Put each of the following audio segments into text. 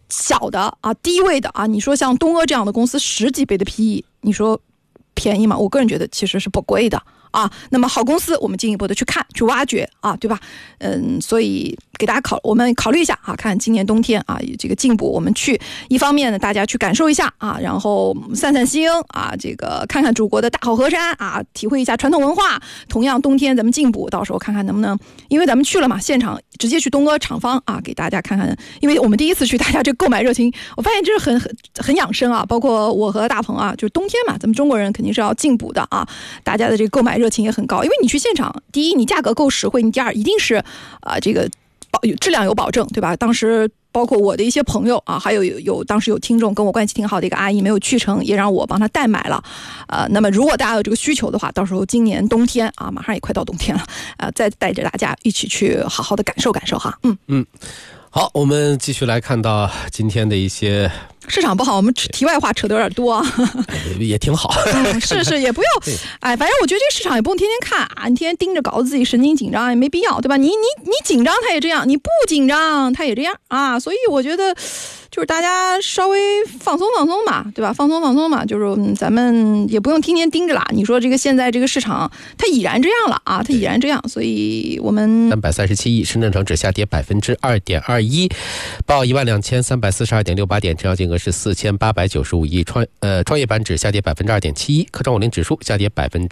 小的啊低位的啊，你说像东阿这样的公司10几倍的 PE， 你说便宜吗？我个人觉得其实是不贵的啊。那么好公司我们进一步的去看去挖掘啊，对吧？所以给大家我们考虑一下啊，看今年冬天啊这个进补，我们去一方面呢大家去感受一下啊，然后散散心啊，这个看看祖国的大好河山啊，体会一下传统文化。同样冬天咱们进补，到时候看看能不能，因为咱们去了嘛，现场直接去东阿厂方啊，给大家看看，因为我们第一次去，大家这个购买热情，我发现这是很养生啊。包括我和大鹏啊，就是冬天嘛，咱们中国人肯定是要进补的啊，大家的这个购买热情也很高，因为你去现场，第一你价格够实惠，你第二一定是这个质量有保证，对吧？当时包括我的一些朋友啊，还有当时有听众跟我关系挺好的一个阿姨没有去成，也让我帮她代买了。那么如果大家有这个需求的话，到时候今年冬天啊，马上也快到冬天了，再带着大家一起去好好的感受感受哈。 好，我们继续来看到今天的一些市场不好，我们题外话扯得有点多啊， 也挺好。 是也不用，反正我觉得这个市场也不用天天看啊，你天天盯着搞得自己神经紧张也没必要，对吧？你紧张他也这样，你不紧张他也这样啊，所以我觉得就是大家稍微放松放松嘛，对吧？放松放松嘛，就是咱们也不用天天盯着啦。你说这个现在这个市场它已然这样了啊，它已然这样，所以我们 337亿，深圳成指下跌2.21%，报12342.68点，成交金额是4895亿。创业板指下跌2.71%，科创50指数下跌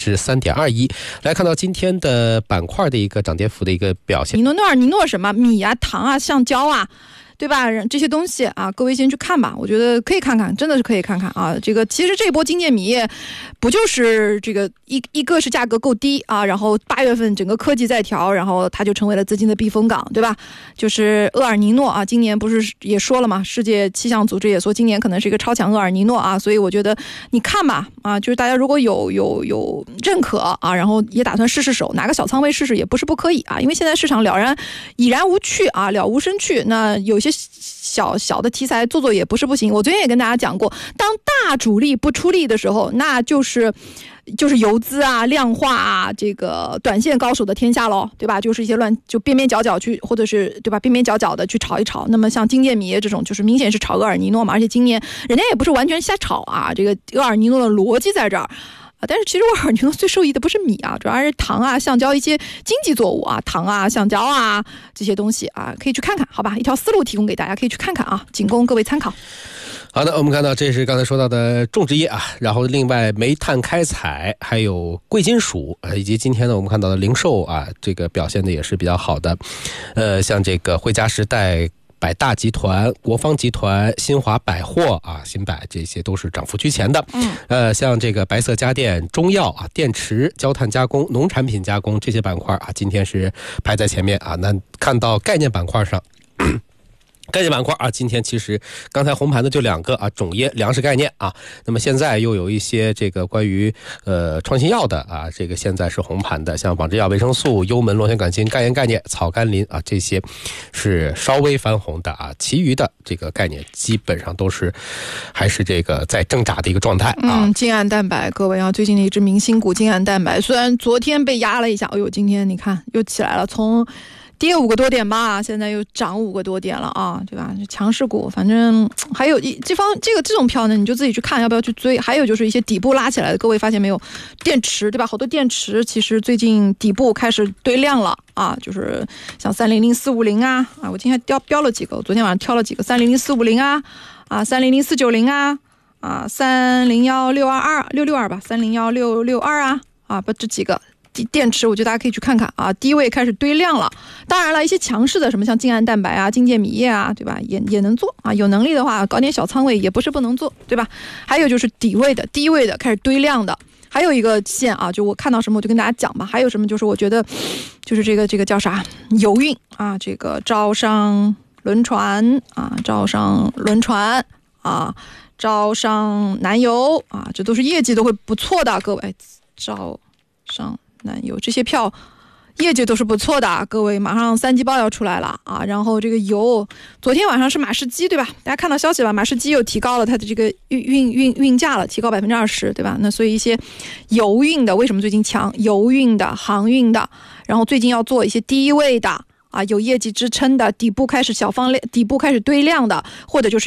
3.21%。来看到今天的板块的一个涨跌幅的一个表现。 你诺什么米啊、糖啊、橡胶啊，对吧？这些东西啊，各位先去看吧，我觉得可以看看，真的是可以看看啊。这个其实这波金建米不就是这个一个是价格够低啊，然后8月份整个科技在调，然后它就成为了资金的避风港，对吧？就是厄尔尼诺啊，今年不是也说了嘛，世界气象组织也说今年可能是一个超强厄尔尼诺啊，所以我觉得你看吧啊，就是大家如果有认可啊，然后也打算试手，拿个小仓位试试也不是不可以啊，因为现在市场已然无趣啊，了无生趣，那有些小的题材做也不是不行。我昨天也跟大家讲过，当大主力不出力的时候，那就是游资啊、量化啊，这个短线高手的天下咯，对吧？就是一些就边边角角去，或者是对吧，边边角角的去炒一炒。那么像金建米这种，就是明显是炒厄尔尼诺嘛，而且今年人家也不是完全瞎炒啊，这个厄尔尼诺的逻辑在这儿。但是其实厄尔尼诺最受益的不是米啊，主要是糖啊、橡胶一些经济作物啊，糖啊、橡胶啊这些东西啊，可以去看看，好吧？一条思路提供给大家，可以去看看啊，仅供各位参考。 好的，我们看到这是刚才说到的种植业啊，然后另外煤炭开采还有贵金属以及今天呢我们看到的零售啊，这个表现的也是比较好的。像这个汇佳时代、百大集团、国芳集团、新华百货啊、新百，这些都是涨幅居前的。像这个白色家电、中药啊、电池、焦炭加工、农产品加工这些板块啊，今天是排在前面啊。那看到概念板块上。概念板块啊，今天其实刚才红盘的就2个啊，种业、粮食概念啊，那么现在又有一些这个关于创新药的啊，这个现在是红盘的，像仿制药、维生素、幽门螺旋杆菌、肝炎概念、草甘膦啊，这些是稍微翻红的啊，其余的这个概念基本上都是还是这个在挣扎的一个状态啊。 金岸蛋白，各位啊，最近的一只明星股金岸蛋白，虽然昨天被压了一下，哎呦，今天你看又起来了，从跌5个多点吧，现在又涨5个多点了啊，对吧？强势股，反正还有这种票呢，你就自己去看要不要去追。还有就是一些底部拉起来的，各位发现没有？电池，对吧？好多电池其实最近底部开始堆量了啊，就是像300450啊，我今天标了几个，我昨天晚上挑了几个300450啊，300490啊301622吧，301662不这几个。电池我觉得大家可以去看看啊，低位开始堆量了。当然了，一些强势的什么像金岸蛋白啊、金建米业啊，对吧？也能做啊，有能力的话搞点小仓位也不是不能做，对吧？还有就是低位的开始堆量的，还有一个线啊，就我看到什么我就跟大家讲吧。还有什么就是我觉得就是这个叫啥油运啊，这个招商轮船啊，招商南油啊，这都是业绩都会不错的，各位。招商南油这些票业绩都是不错的，各位，马上3季报要出来了啊！然后这个油，昨天晚上是马士基对吧？大家看到消息了，马士基又提高了它的这个运价了，提高20%对吧？那所以一些油运的为什么最近强？油运的、航运的，然后最近要做一些低位的啊，有业绩支撑的，底部开始堆量的，或者就是